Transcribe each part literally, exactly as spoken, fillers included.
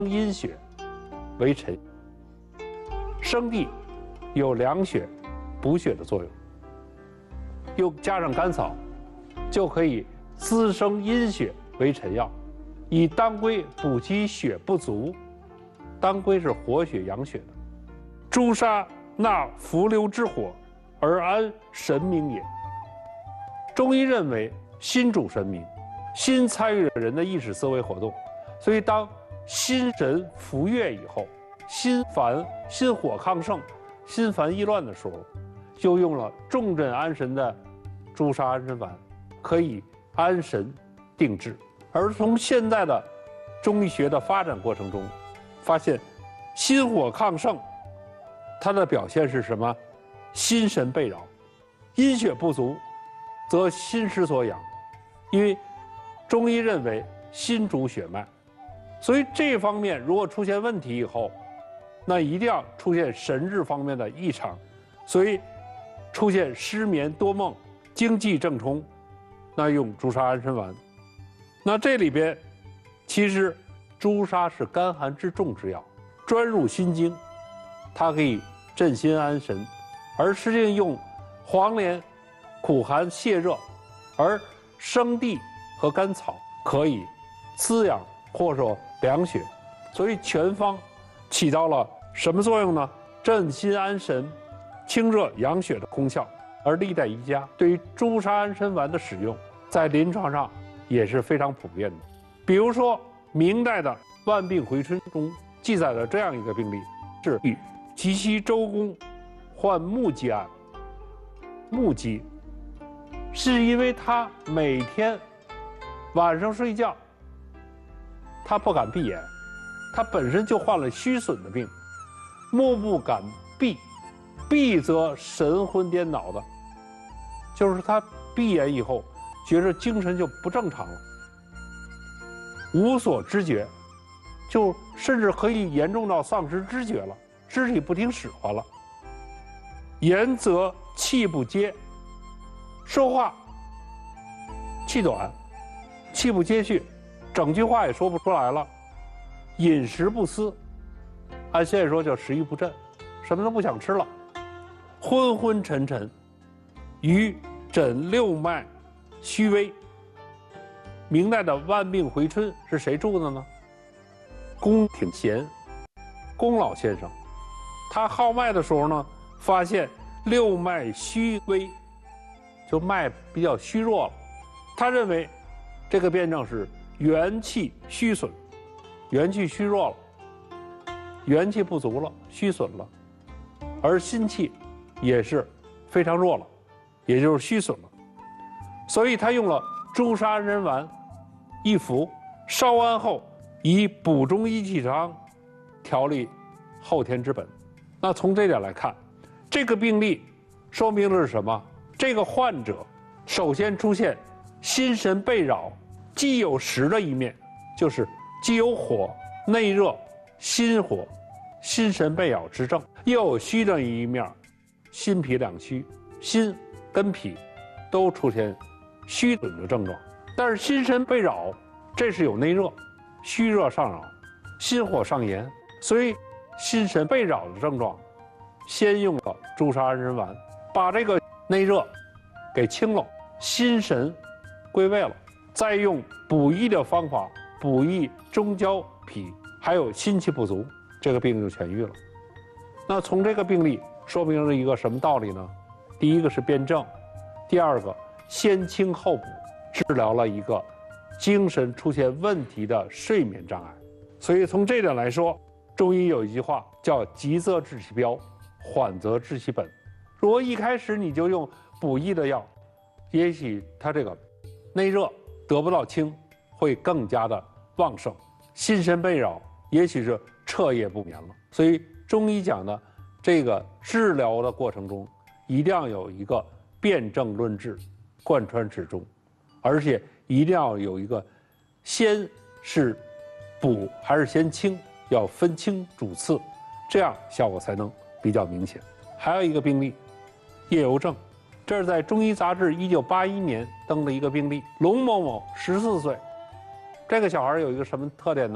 阴血为沉，生地有凉血、补血的作用，又加上甘草，就可以滋生阴血为臣药，以当归补其血不足。当归是活血养血的，朱砂纳伏流之火，而安神明也。中医认为心主神明，心参与了人的意识思维活动，所以当心神浮越以后，心烦、心火亢盛、心烦意乱的时候，就用了重镇安神的朱砂安神丸，可以安神定志。而从现在的中医学的发展过程中，发现心火亢盛，它的表现是什么？心神被扰，阴血不足，则心失所养。因为中医认为心主血脉，所以这方面如果出现问题以后，那一定要出现神志方面的异常，所以出现失眠多梦、精气正冲，那用朱砂安神丸。那这里边其实朱砂是甘寒之重之药，专入心经，它可以镇心安神，而实际上用黄连苦寒泻热，而生地和甘草可以滋养或者说凉血，所以全方起到了什么作用呢？镇心安神、清热养血的功效。而历代医家对于朱砂安神丸的使用，在临床上也是非常普遍的。比如说明代的《万病回春》中记载了这样一个病例，是吉西周公患目疾案。目疾是因为他每天晚上睡觉，他不敢闭眼，他本身就患了虚损的病，目不敢闭，闭则神魂颠倒的，就是他闭眼以后，觉着精神就不正常了，无所知觉，就甚至可以严重到丧失知觉了，肢体不听使唤了。言则气不接，说话气短，气不接续，整句话也说不出来了。饮食不思，按现在说叫食欲不振，什么都不想吃了。昏昏沉沉，与诊六脉虚微。明代的《万病回春》是谁著的呢？龚挺贤，龚老先生。他号脉的时候呢，发现六脉虚微，就脉比较虚弱了。他认为这个辩证是元气虚损，元气虚弱了，元气不足了，虚损了，而心气也是非常弱了，也就是虚损了。所以他用了朱砂安神丸一服，烧完后以补中益气汤调理后天之本。那从这点来看，这个病例说明的是什么？这个患者首先出现心神被扰，既有实的一面，就是既有火、内热、心火、心神被扰之症，又有虚的一面，心脾两虚，心跟脾都出现虚损的症状。但是心神被扰，这是有内热，虚热上扰，心火上炎，所以心神被扰的症状，先用了朱砂安神丸，把这个内热给清了，心神归位了，再用补益的方法补益中焦脾，还有心气不足，这个病就痊愈了。那从这个病例说明了一个什么道理呢？第一个是辩证，第二个先清后补，治疗了一个精神出现问题的睡眠障碍。所以从这点来说，中医有一句话叫急则治其标，缓则治其本。如果一开始你就用补益的药，也许它这个内热得不到清，会更加的旺盛，心神被扰，也许是彻夜不眠了。所以中医讲的这个治疗的过程中，一定要有一个辨证论治，贯穿始终，而且一定要有一个先是补还是先清，要分清主次，这样效果才能比较明显。还有一个病例，夜游症，这是在中医杂志一九八一年登的一个病例。龙某某十四岁，这个小孩有一个什么特点呢？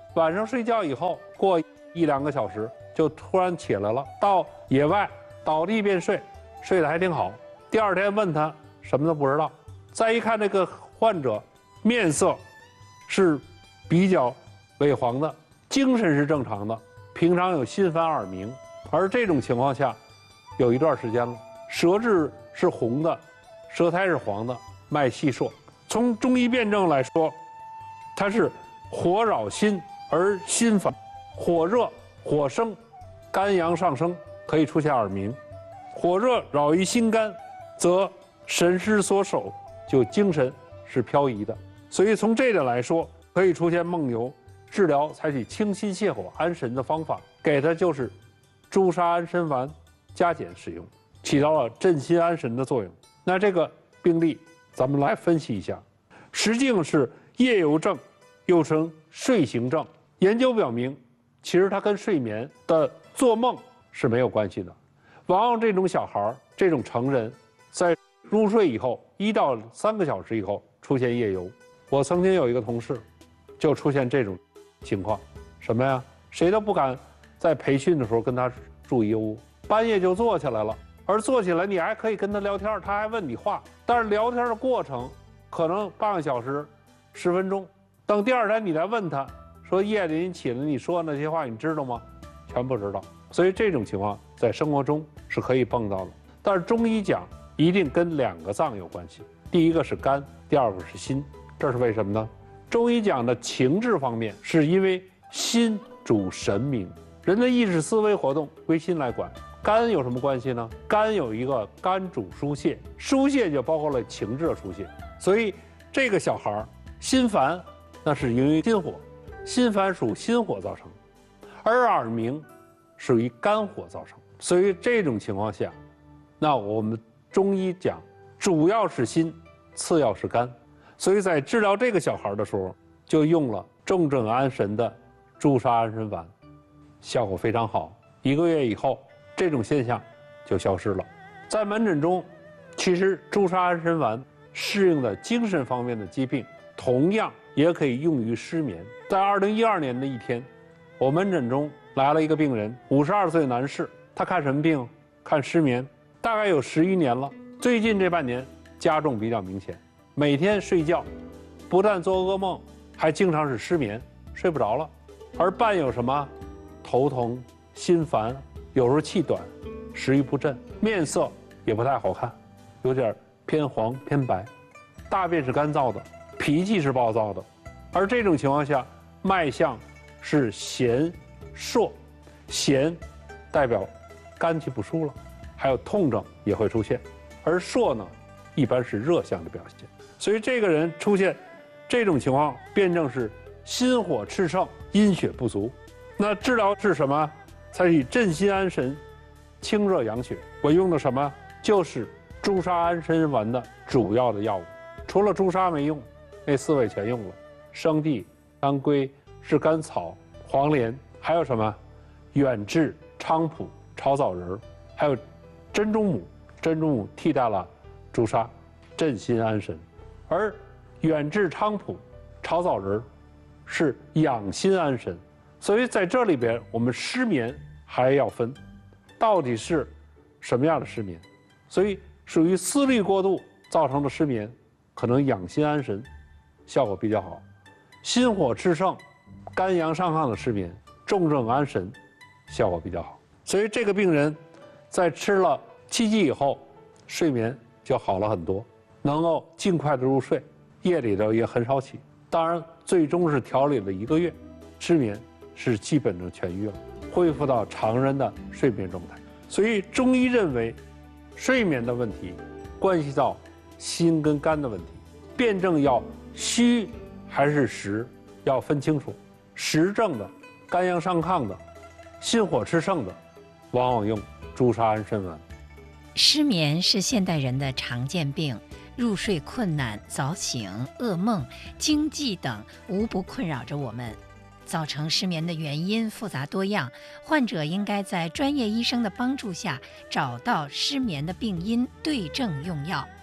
晚上睡觉以后过一两个小时就突然起来了，到野外倒地便睡，睡得还挺好。第二天问他什么都不知道。再一看这个患者面色是比较萎黄的，精神是正常的，平常有心烦耳鸣，而这种情况下有一段时间了，舌质是红的，舌苔是黄的，脉细数。从中医辨证来说，它是火扰心而心烦，火热火生，肝阳上升，可以出现耳鸣。火热扰于心肝，则神失所守，就精神是漂移的。所以从这点来说，可以出现梦游。治疗采取清心泻火安神的方法，给他就是朱砂安神丸加减使用，起到了镇心安神的作用。那这个病例咱们来分析一下，实境是夜游症，又称睡行症。研究表明，其实它跟睡眠的做梦是没有关系的。往往这种小孩这种成人在入睡以后一到三个小时以后出现夜游。我曾经有一个同事就出现这种情况，什么呀？谁都不敢在培训的时候跟他住一屋，半夜就坐起来了。而坐起来你还可以跟他聊天，他还问你话，但是聊天的过程可能半个小时十分钟，等第二天你来问他说夜里你起来你说那些话你知道吗？全不知道。所以这种情况在生活中是可以碰到的。但是中医讲一定跟两个脏有关系，第一个是肝，第二个是心。这是为什么呢？中医讲的情志方面，是因为心主神明，人的意识思维活动归心来管。肝有什么关系呢？肝有一个肝主疏泄，疏泄就包括了情志的疏泄。所以这个小孩心烦，那是由于心火，心烦属心火造成，而耳鸣属于肝火造成。所以这种情况下，那我们中医讲主要是心，次要是肝。所以在治疗这个小孩的时候，就用了重症安神的朱砂安神丸，效果非常好。一个月以后，这种现象就消失了。在门诊中，其实朱砂安神丸适应的精神方面的疾病，同样也可以用于失眠。在二零一二年的一天，我门诊中来了一个病人，五十二岁男士，他看什么病？看失眠，大概有十余年了。最近这半年加重比较明显。每天睡觉，不但做噩梦，还经常是失眠，睡不着了，而伴有什么头疼、心烦，有时候气短，食欲不振，面色也不太好看，有点偏黄偏白，大便是干燥的，脾气是暴躁的。而这种情况下，脉象是弦数，弦代表肝气不舒了，还有痛症也会出现，而数呢，一般是热象的表现。所以这个人出现这种情况，辩证是心火炽盛，阴血不足。那治疗是什么？采取镇心安神、清热养血。我用的什么？就是朱砂安神丸的主要的药物。除了朱砂没用，那四味全用了：生地、当归、炙甘草、黄连，还有什么？远志、菖蒲、炒枣仁，还有珍珠母。珍珠母替代了朱砂，镇心安神。而远志、菖蒲、炒枣仁是养心安神。所以在这里边，我们失眠还要分，到底是什么样的失眠？所以属于思虑过度造成的失眠，可能养心安神效果比较好；心火炽盛、肝阳上亢的失眠，重症安神效果比较好。所以这个病人在吃了七剂以后，睡眠就好了很多，能够尽快的入睡，夜里头也很少起。当然，最终是调理了一个月，失眠是基本上痊愈了，恢复到常人的睡眠状态。所以中医认为，睡眠的问题关系到心跟肝的问题，辩证要虚还是实，要分清楚。实症的、肝阳上亢的、心火炽盛的，往往用朱砂安神丸。 失眠是现代人的常见病，入睡困难、早醒、噩梦、惊悸等无不困扰着我们。造成失眠的原因复杂多样，患者应该在专业医生的帮助下找到失眠的病因，对症用药。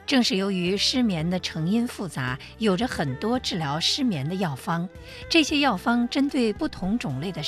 正是由于失眠的成因复杂，有着很多治疗失眠的药方，这些药方针对不同种类的